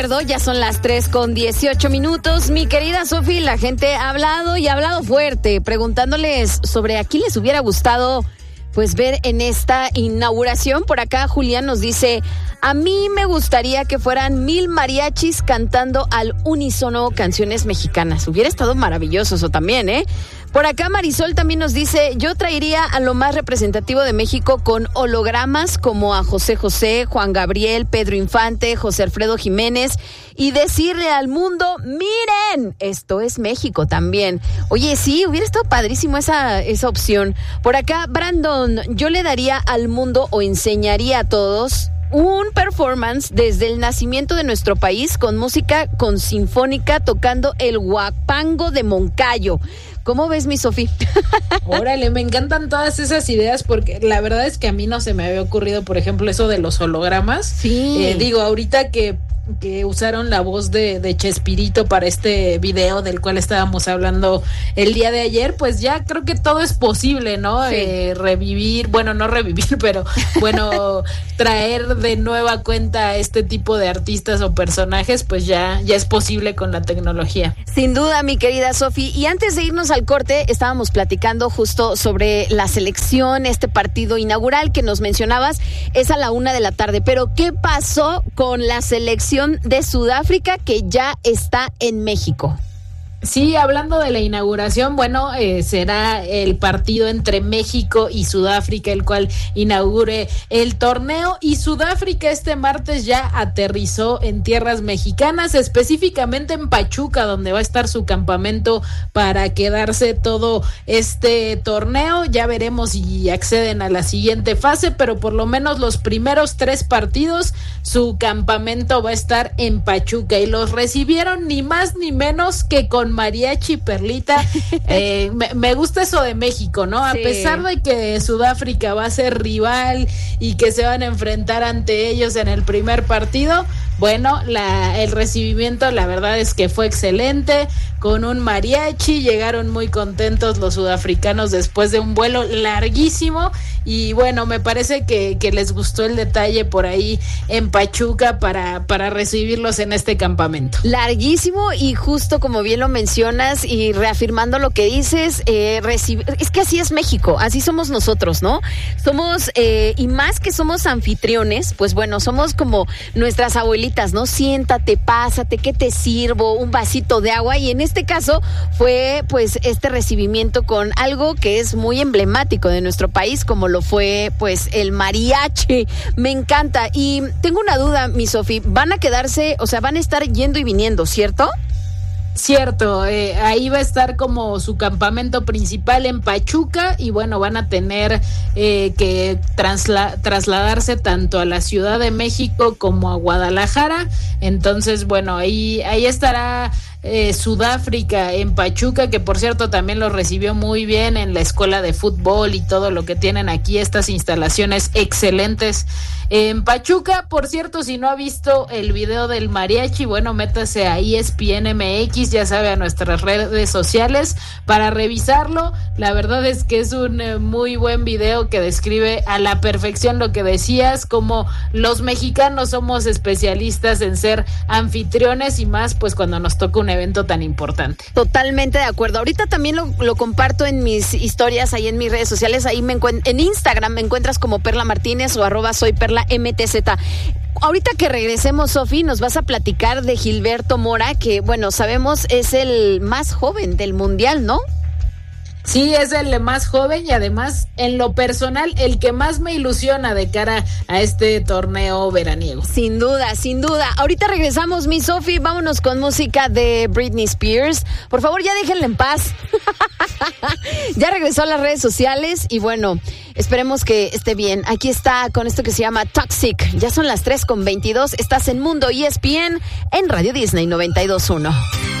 Ya son las 3:18. Mi querida Sofi, la gente ha hablado y ha hablado fuerte, preguntándoles sobre a quién les hubiera gustado pues ver en esta inauguración. Por acá Julián nos dice: a mí me gustaría que fueran 1000 mariachis cantando al unísono canciones mexicanas. Hubiera estado maravilloso eso también, ¿eh? Por acá Marisol también nos dice: yo traería a lo más representativo de México con hologramas como a José José, Juan Gabriel, Pedro Infante, José Alfredo Jiménez, y decirle al mundo: miren, esto es México también. Oye, sí, hubiera estado padrísimo esa opción. Por acá Brandon: yo le daría al mundo o enseñaría a todos un performance desde el nacimiento de nuestro país con música con sinfónica tocando el huapango de Moncayo. ¿Cómo ves, mi Sofi? Órale, me encantan todas esas ideas porque la verdad es que a mí no se me había ocurrido, por ejemplo, eso de los hologramas. Sí. Digo, ahorita que usaron la voz de Chespirito para este video del cual estábamos hablando el día de ayer, pues ya creo que todo es posible, ¿no? Sí. Revivir, bueno, no revivir, pero bueno, traer de nueva cuenta a este tipo de artistas o personajes, pues ya es posible con la tecnología. Sin duda, mi querida Sofi. Y antes de irnos al corte, estábamos platicando justo sobre la selección, este partido inaugural que nos mencionabas, es a la 1:00 p.m, pero ¿qué pasó con la selección de Sudáfrica que ya está en México? Sí, hablando de la inauguración, bueno, será el partido entre México y Sudáfrica el cual inaugure el torneo, y Sudáfrica este martes ya aterrizó en tierras mexicanas, específicamente en Pachuca, donde va a estar su campamento para quedarse todo este torneo. Ya veremos si acceden a la siguiente fase, pero por lo menos los primeros 3 partidos su campamento va a estar en Pachuca, y los recibieron ni más ni menos que con mariachi Perlita. Me gusta eso de México, ¿no? Sí. A pesar de que Sudáfrica va a ser rival y que se van a enfrentar ante ellos en el primer partido, bueno, el recibimiento la verdad es que fue excelente, con un mariachi, llegaron muy contentos los sudafricanos después de un vuelo larguísimo, y bueno, me parece que les gustó el detalle por ahí en Pachuca para recibirlos en este campamento. Larguísimo, y justo como bien lo mencionas y reafirmando lo que dices, es que así es México, así somos nosotros, ¿no? Somos, y más que somos anfitriones, pues bueno, somos como nuestras abuelitas, ¿no? Siéntate, pásate, ¿qué te sirvo? Un vasito de agua. Y en este caso fue pues este recibimiento con algo que es muy emblemático de nuestro país, como lo fue pues el mariachi. Me encanta. Y tengo una duda, mi Sofi, van a quedarse, o sea, van a estar yendo y viniendo, ¿cierto? Cierto, ahí va a estar como su campamento principal en Pachuca, y bueno, van a tener que trasladarse tanto a la Ciudad de México como a Guadalajara. Entonces, bueno, ahí estará Sudáfrica en Pachuca, que por cierto también lo recibió muy bien en la escuela de fútbol y todo lo que tienen aquí, estas instalaciones excelentes en Pachuca. Por cierto, si no ha visto el video del mariachi, bueno, métase a ESPN MX, ya sabe, a nuestras redes sociales para revisarlo. La verdad es que es un muy buen video que describe a la perfección lo que decías, como los mexicanos somos especialistas en ser anfitriones, y más pues cuando nos toca un evento tan importante. Totalmente de acuerdo. Ahorita también lo comparto en mis historias, ahí en mis redes sociales. Ahí en Instagram me encuentras como Perla Martínez o @soyperlamtz. Ahorita que regresemos, Sofi, nos vas a platicar de Gilberto Mora, que bueno, sabemos es el más joven del mundial, ¿no? Sí, es el más joven, y además, en lo personal, el que más me ilusiona de cara a este torneo veraniego. Sin duda, sin duda. Ahorita regresamos, mi Sofi, vámonos con música de Britney Spears. Por favor, ya déjenla en paz. Ya regresó a las redes sociales y bueno, esperemos que esté bien. Aquí está con esto que se llama Toxic. Ya son las 3:22. Estás en Mundo ESPN en Radio Disney 92.1.